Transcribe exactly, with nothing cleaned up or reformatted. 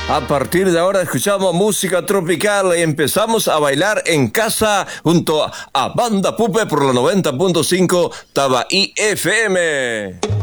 A partir de ahora escuchamos música tropical y empezamos a bailar en casa junto a Banda Pupe por la noventa punto cinco Tabaí F M.